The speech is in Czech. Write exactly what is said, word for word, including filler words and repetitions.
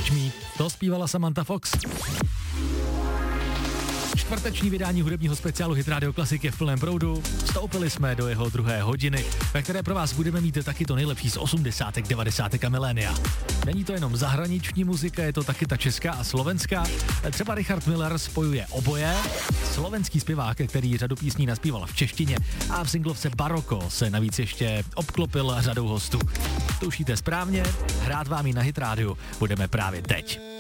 Touch Me, to zpívala Samantha Fox. Čtvrteční vydání hudebního speciálu Hit Radio Klasik je v plném proudu. Vstoupili jsme do jeho druhé hodiny, ve které pro vás budeme mít taky to nejlepší z osmdesátek, devadesátek a milénia. Není to jenom zahraniční muzika, je to taky ta česká a slovenská. Třeba Richard Miller spojuje oboje. Slovenský zpěvák, který řadu písní naspíval v češtině a v singlovce Baroko se navíc ještě obklopil řadou hostů. Tušíte správně, hrát vám ji na Hit Radio budeme právě teď.